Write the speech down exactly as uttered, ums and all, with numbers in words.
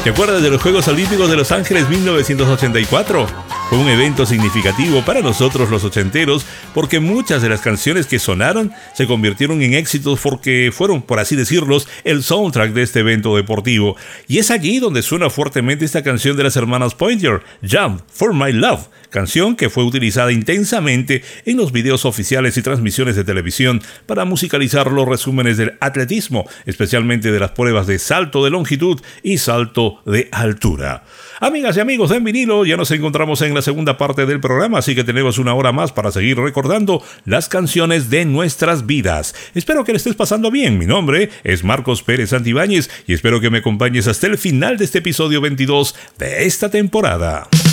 ¿Te acuerdas de los Juegos Olímpicos de Los Ángeles mil novecientos ochenta y cuatro? Fue un evento significativo para nosotros los ochenteros porque muchas de las canciones que sonaron se convirtieron en éxitos porque fueron, por así decirlo, el soundtrack de este evento deportivo. Y es allí donde suena fuertemente esta canción de las hermanas Pointer, Jump for My Love, canción que fue utilizada intensamente en los videos oficiales y transmisiones de televisión para musicalizar los resúmenes del atletismo, especialmente de las pruebas de salto de longitud y salto de altura. Amigas y amigos de En Vinilo, ya nos encontramos en la segunda parte del programa, así que tenemos una hora más para seguir recordando las canciones de nuestras vidas. Espero que le estés pasando bien. Mi nombre es Marcos Pérez Santibáñez y espero que me acompañes hasta el final de este episodio veintidós de esta temporada.